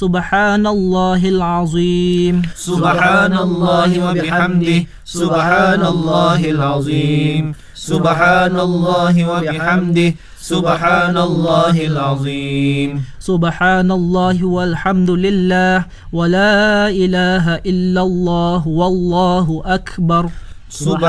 سبحان الله العظيم سبحان الله وبحمده سبحان الله العظيم سبحان الله وبحمده سبحان الله العظيم سبحان الله والحمد لله ولا إله إلا الله والله أكبر سبحان